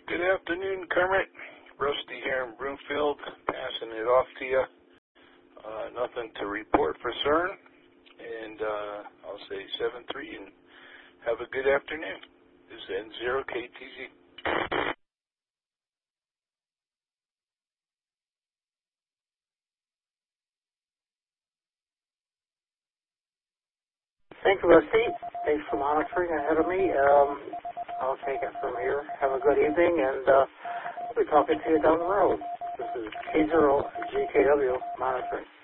Good afternoon, Kermit. Rusty here in Broomfield, passing it off to you. Nothing to report for CERN, and I'll say 7-3 and have a good afternoon. This is N0KTZ. Thank you, Rusty. Thanks for monitoring ahead of me. I'll take it from here. Have a good evening, and we'll be talking to you down the road. This is K0GKW monitoring.